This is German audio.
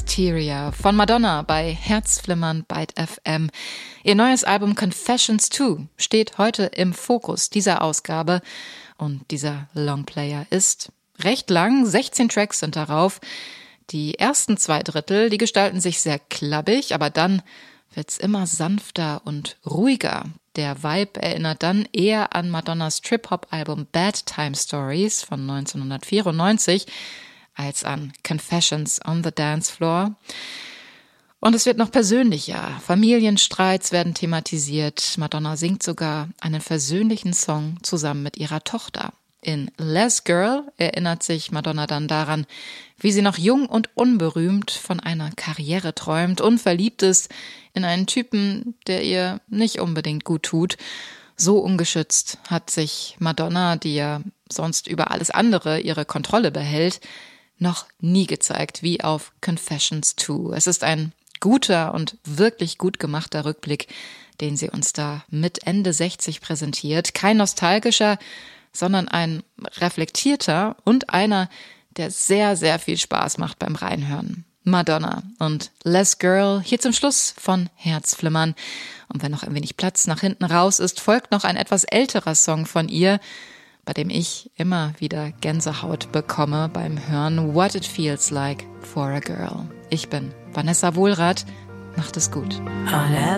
Hysteria von Madonna bei Herzflimmern Byte FM. Ihr neues Album Confessions 2 steht heute im Fokus dieser Ausgabe und dieser Longplayer ist recht lang, 16 Tracks sind darauf. Die ersten 2 Drittel, die gestalten sich sehr klappig, aber dann wird's immer sanfter und ruhiger. Der Vibe erinnert dann eher an Madonnas Trip-Hop-Album Bad Time Stories von 1994 als an Confessions on the Dance Floor. Und es wird noch persönlicher. Familienstreits werden thematisiert. Madonna singt sogar einen versöhnlichen Song zusammen mit ihrer Tochter. In Less Girl erinnert sich Madonna dann daran, wie sie noch jung und unberühmt von einer Karriere träumt und verliebt ist in einen Typen, der ihr nicht unbedingt gut tut. So ungeschützt hat sich Madonna, die ja sonst über alles andere ihre Kontrolle behält, noch nie gezeigt wie auf Confessions 2. Es ist ein guter und wirklich gut gemachter Rückblick, den sie uns da mit Ende 60 präsentiert. Kein nostalgischer, sondern ein reflektierter und einer, der sehr, sehr viel Spaß macht beim Reinhören. Madonna und Less Girl hier zum Schluss von Herzflimmern. Und wenn noch ein wenig Platz nach hinten raus ist, folgt noch ein etwas älterer Song von ihr, bei dem ich immer wieder Gänsehaut bekomme beim Hören. What It Feels Like for a Girl. Ich bin Vanessa Wohlrath. Macht es gut.